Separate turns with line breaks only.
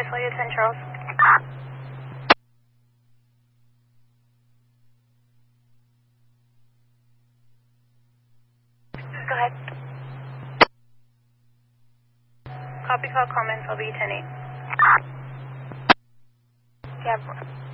North Lake 10 Charles. Go ahead. Copy call comments, I'll be 10-8. Yeah.